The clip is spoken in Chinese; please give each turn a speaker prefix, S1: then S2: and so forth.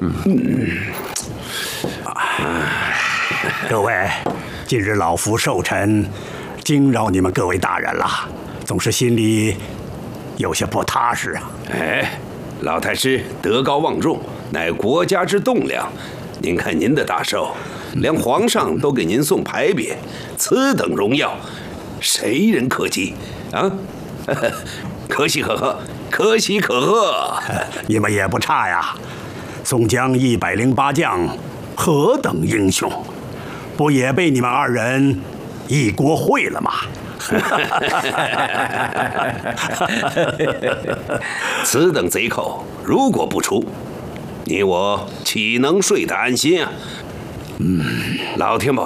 S1: 各位，今日老夫寿辰，惊扰你们各位大人了，总是心里有些不踏实啊。
S2: 哎，老太师德高望重，乃国家之栋梁。您看您的大寿，连皇上都给您送牌匾，此等荣耀，谁人可及啊？可喜可贺，可喜可贺！
S1: 你们也不差呀，宋江108将，何等英雄，不也被你们二人一锅烩了吗？
S2: 此等贼寇，如果不除，你我岂能睡得安心啊？老天保